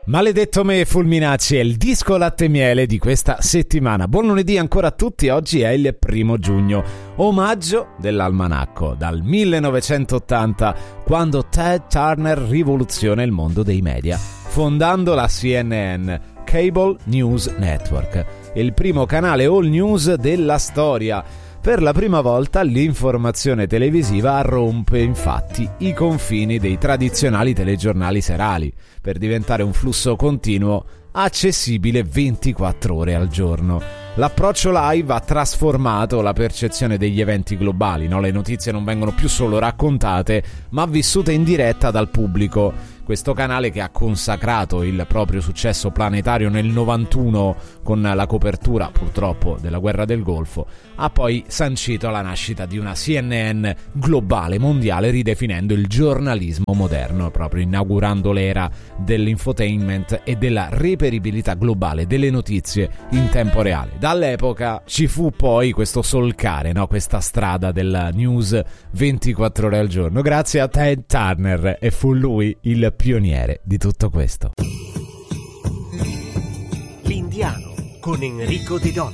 Maledetto me Fulminacci è il disco latte e miele di questa settimana. Buon lunedì ancora a tutti, oggi è il 1 giugno, omaggio dell'almanacco, dal 1980, quando Ted Turner rivoluziona il mondo dei media, fondando la CNN, Cable News Network, il primo canale all news della storia. Per la prima volta l'informazione televisiva rompe infatti i confini dei tradizionali telegiornali serali per diventare un flusso continuo accessibile 24 ore al giorno. L'approccio live ha trasformato la percezione degli eventi globali, no? Le notizie non vengono più solo raccontate, ma vissute in diretta dal pubblico. Questo canale, che ha consacrato il proprio successo planetario nel 91 con la copertura, purtroppo, della guerra del Golfo, ha poi sancito la nascita di una CNN globale, mondiale, ridefinendo il giornalismo moderno, proprio inaugurando l'era dell'infotainment e della reperibilità globale delle notizie in tempo reale. Dall'epoca ci fu poi questo solcare, no? Questa strada della news 24 ore al giorno, grazie a Ted Turner, e fu lui il pioniere di tutto questo. L'Indiano con Enrico De Donat.